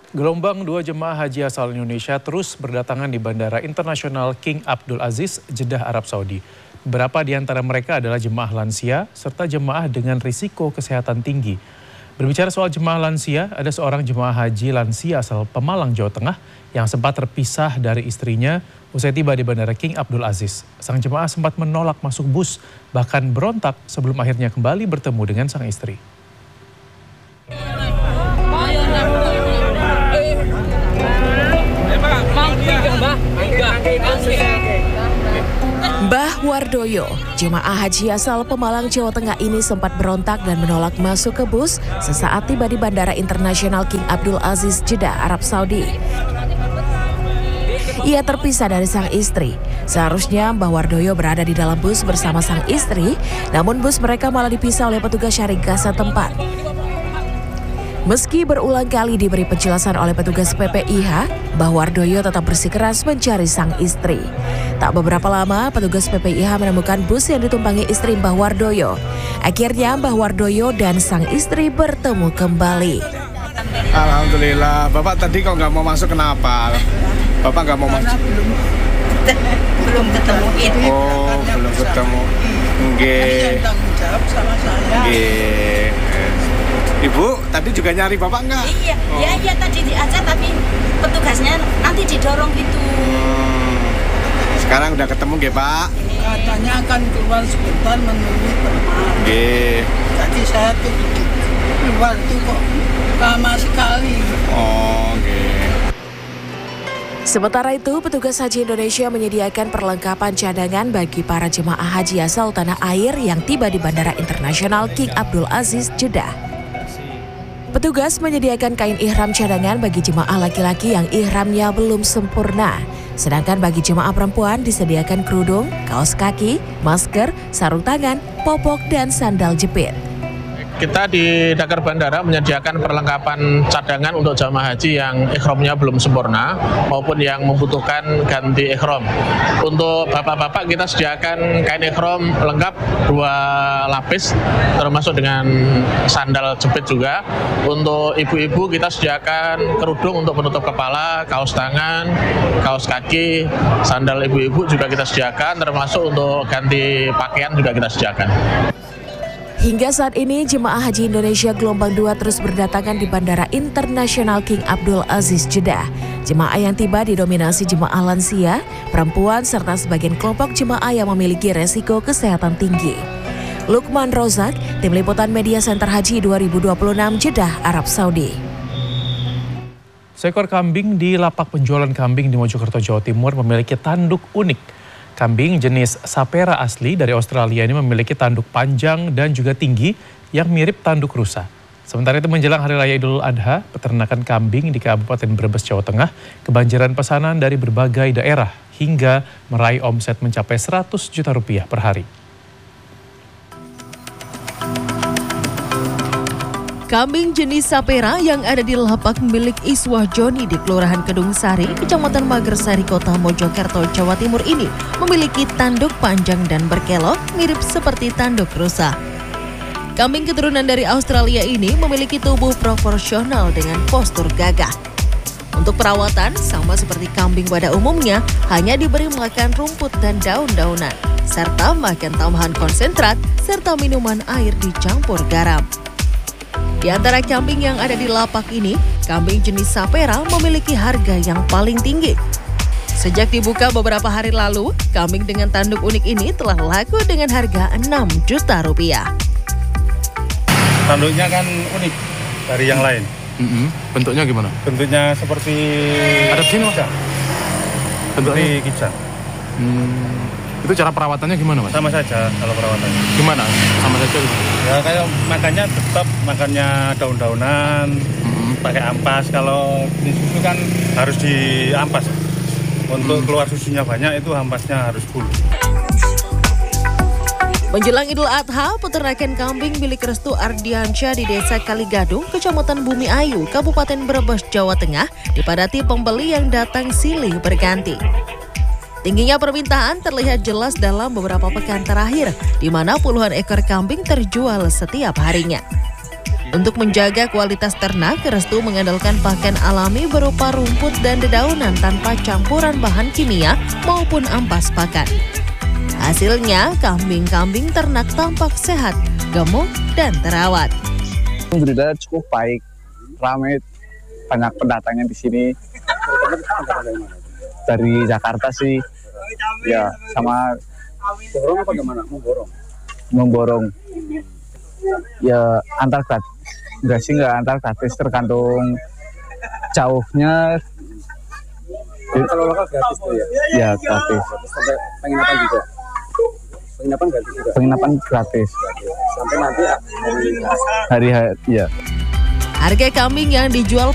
Gelombang 2 jemaah haji asal Indonesia terus berdatangan di Bandara Internasional King Abdul Aziz, Jeddah, Arab Saudi. Beberapa di antara mereka adalah jemaah lansia serta jemaah dengan risiko kesehatan tinggi. Berbicara soal jemaah lansia, ada seorang jemaah haji lansia asal Pemalang, Jawa Tengah yang sempat terpisah dari istrinya usai tiba di Bandara King Abdul Aziz. Sang jemaah sempat menolak masuk bus, bahkan berontak sebelum akhirnya kembali bertemu dengan sang istri. Mbah Wardoyo, jemaah haji asal Pemalang, Jawa Tengah ini sempat berontak dan menolak masuk ke bus sesaat tiba di Bandara Internasional King Abdul Aziz, Jeddah, Arab Saudi. Ia terpisah dari sang istri. Seharusnya Mbah Wardoyo berada di dalam bus bersama sang istri, namun bus mereka malah dipisah oleh petugas syarikat setempat. Meski berulang kali diberi penjelasan oleh petugas PPIH, Mbah Wardoyo tetap bersikeras mencari sang istri. Tak beberapa lama, petugas PPIH menemukan bus yang ditumpangi istri Mbah Wardoyo. Akhirnya Mbah Wardoyo dan sang istri bertemu kembali. Alhamdulillah. Bapak tadi kok nggak mau masuk, kenapa? Bapak nggak mau masuk? Belum ketemu itu. Oh, belum ketemu. Nggih. Tanggung jawab sama saya. Nggih. Ibu, tadi juga nyari Bapak nggak? Iya, iya tadi diajak tapi petugasnya nanti didorong gitu. Sekarang udah ketemu nggih, Pak? Katanya akan keluar sebentar menunggu teman. Nggih. Tadi saya tuh keluar tuh kok lama sekali. Oh, nggih. Sementara itu, petugas haji Indonesia menyediakan perlengkapan cadangan bagi para jemaah haji asal tanah air yang tiba di Bandara Internasional King Abdul Aziz, Jeddah. Petugas menyediakan kain ihram cadangan bagi jemaah laki-laki yang ihramnya belum sempurna. Sedangkan bagi jemaah perempuan disediakan kerudung, kaos kaki, masker, sarung tangan, popok, dan sandal jepit. Kita di Dakar Bandara menyediakan perlengkapan cadangan untuk jamaah haji yang ikhramnya belum sempurna maupun yang membutuhkan ganti ikhram. Untuk bapak-bapak kita sediakan kain ikhram lengkap 2 lapis termasuk dengan sandal jepit juga. Untuk ibu-ibu kita sediakan kerudung untuk menutup kepala, kaos tangan, kaos kaki, sandal ibu-ibu juga kita sediakan, termasuk untuk ganti pakaian juga kita sediakan. Hingga saat ini, jemaah haji Indonesia gelombang 2 terus berdatangan di Bandara Internasional King Abdul Aziz, Jeddah. Jemaah yang tiba didominasi jemaah lansia, perempuan, serta sebagian kelompok jemaah yang memiliki resiko kesehatan tinggi. Lukman Rozak, Tim Liputan Media Center Haji 2026, Jeddah, Arab Saudi. Seekor kambing di lapak penjualan kambing di Mojokerto, Jawa Timur memiliki tanduk unik. Kambing jenis Sapera asli dari Australia ini memiliki tanduk panjang dan juga tinggi yang mirip tanduk rusa. Sementara itu menjelang Hari Raya Idul Adha, peternakan kambing di Kabupaten Brebes, Jawa Tengah kebanjiran pesanan dari berbagai daerah hingga meraih omset mencapai 100 juta rupiah per hari. Kambing jenis Sapera yang ada di lapak milik Iswah Joni di Kelurahan Kedung Sari, Kecamatan Magersari, Kota Mojokerto, Jawa Timur ini memiliki tanduk panjang dan berkelok mirip seperti tanduk rusa. Kambing keturunan dari Australia ini memiliki tubuh proporsional dengan postur gagah. Untuk perawatan, sama seperti kambing pada umumnya, hanya diberi makan rumput dan daun-daunan, serta makan tambahan konsentrat, serta minuman air dicampur garam. Di antara kambing yang ada di lapak ini, kambing jenis Sapera memiliki harga yang paling tinggi. Sejak dibuka beberapa hari lalu, kambing dengan tanduk unik ini telah laku dengan harga 6 juta rupiah. Tanduknya kan unik dari yang lain. Bentuknya gimana? Bentuknya seperti Ada di sini, Mas? Seperti kijang. Itu cara perawatannya gimana, Mas? Sama saja kalau perawatannya. Gimana? Sama saja. Ya kayak makannya tetap makannya daun-daunan, pakai ampas. Kalau di susu kan harus diampas. Untuk keluar susunya banyak itu ampasnya harus full. Menjelang Idul Adha, peternakan kambing milik Restu Ardiansyah di Desa Kaligadung, Kecamatan Bumi Ayu, Kabupaten Brebes, Jawa Tengah, dipadati pembeli yang datang silih berganti. Tingginya permintaan terlihat jelas dalam beberapa pekan terakhir, di mana puluhan ekor kambing terjual setiap harinya. Untuk menjaga kualitas ternak, Restu mengandalkan pakan alami berupa rumput dan dedaunan tanpa campuran bahan kimia maupun ampas pakan. Hasilnya, kambing-kambing ternak tampak sehat, gemuk, dan terawat. Alhamdulillah cukup baik, ramai, banyak pendatangnya di sini. Dari Jakarta sih, ya sama. Borong apa gimana? Memborong. Ya antar gratis, enggak sih, enggak antar gratis, tergantung jauhnya. Kalau lokal gratis tuh ya? Ya gratis. Sampai penginapan juga? Penginapan gratis juga? Penginapan gratis. Sampai nanti Hari ya. Harga kambing yang dijual